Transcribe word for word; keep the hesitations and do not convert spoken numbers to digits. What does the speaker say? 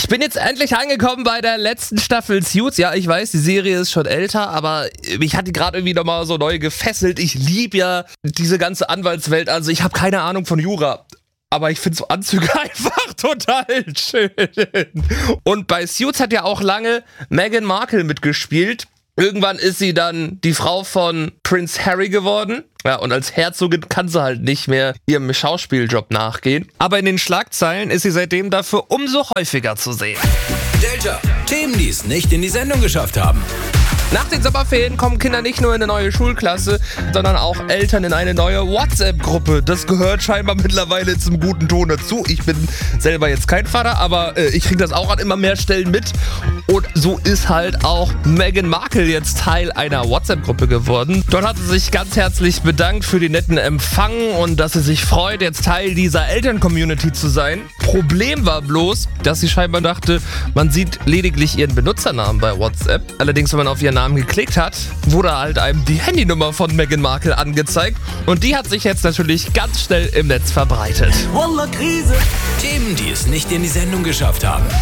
bin jetzt endlich angekommen bei der letzten Staffel Suits. Ja, ich weiß, die Serie ist schon älter, aber mich hat die gerade irgendwie nochmal so neu gefesselt. Ich liebe ja diese ganze Anwaltswelt. Also ich habe keine Ahnung von Jura. Aber ich finde so Anzüge einfach total schön. Und bei Suits hat ja auch lange Meghan Markle mitgespielt. Irgendwann ist sie dann die Frau von Prince Harry geworden. Ja, und als Herzogin kann sie halt nicht mehr ihrem Schauspieljob nachgehen. Aber in den Schlagzeilen ist sie seitdem dafür umso häufiger zu sehen. Danger. Themen, die es nicht in die Sendung geschafft haben. Nach den Sommerferien kommen Kinder nicht nur in eine neue Schulklasse, sondern auch Eltern in eine neue WhatsApp-Gruppe. Das gehört scheinbar mittlerweile zum guten Ton dazu. Ich bin selber jetzt kein Vater, aber äh, ich kriege das auch an immer mehr Stellen mit. Und so ist halt auch Meghan Markle jetzt Teil einer WhatsApp-Gruppe geworden. Dort hat sie sich ganz herzlich bedankt für den netten Empfang und dass sie sich freut, jetzt Teil dieser Eltern-Community zu sein. Problem war bloß, dass sie scheinbar dachte, man sieht lediglich ihren Benutzernamen bei WhatsApp. Allerdings, wenn man auf ihren Namen geklickt hat, wurde halt einem die Handynummer von Meghan Markle angezeigt. Und die hat sich jetzt natürlich ganz schnell im Netz verbreitet. Wallah, Krise. Themen, die es nicht in die Sendung geschafft haben.